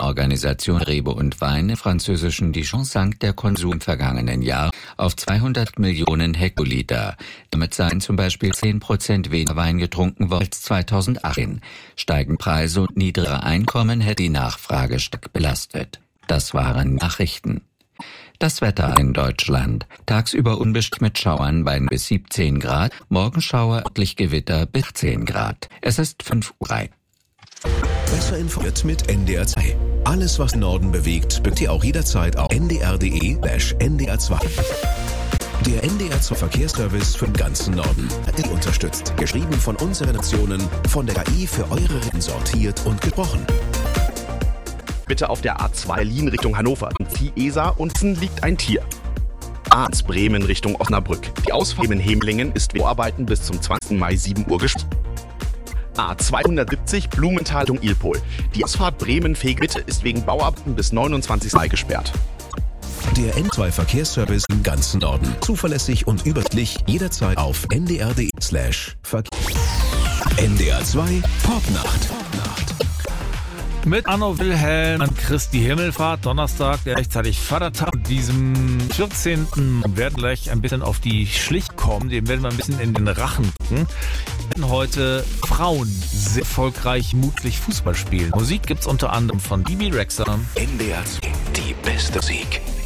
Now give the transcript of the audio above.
Organisation Rebe und Wein im französischen Dijon sank der Konsum im vergangenen Jahr auf 200 Millionen Hektoliter. Damit seien zum Beispiel 10% weniger Wein getrunken worden als 2018. Steigende Preise und niedrigere Einkommen hätte die Nachfrage stark belastet. Das waren Nachrichten. Das Wetter in Deutschland. Tagsüber unbestimmt mit Schauern bei bis 17 Grad, morgen Schauer, örtlich Gewitter bis 10 Grad. Es ist 5:03 Uhr. Besser informiert mit NDR 2. Alles, was den Norden bewegt, bekommt ihr auch jederzeit auf ndr.de/ndr2. Der NDR 2 Verkehrsservice für den ganzen Norden. Ihr unterstützt. Geschrieben von unseren Nationen, von der KI für eure Rennen sortiert und gesprochen. Bitte auf der A2 Berlin Richtung Hannover. Die Isar und liegt ein Tier. A1 Bremen Richtung Osnabrück. Die Ausfahrt in Hemlingen ist wegen Bauarbeiten bis zum 20. Mai 7 Uhr gesperrt. A270 Blumenthal Richtung Ilpol. Die Ausfahrt Bremen-Fegritte ist wegen Bauarbeiten bis 29. Mai gesperrt. Der N2 Verkehrsservice im ganzen Norden. Zuverlässig und übersichtlich jederzeit auf ndr.de/verkehr. NDR 2 Popnacht. Mit Anno Wilhelm an Christi Himmelfahrt, Donnerstag, der rechtzeitig Vatertag. Diesem 14. Wir werden gleich ein bisschen auf die Schlicht kommen, dem werden wir ein bisschen in den Rachen gucken. Wir werden heute Frauen sehr erfolgreich, mutig Fußball spielen. Musik gibt's unter anderem von Bibi Rexha. NDR 2, die beste Musik.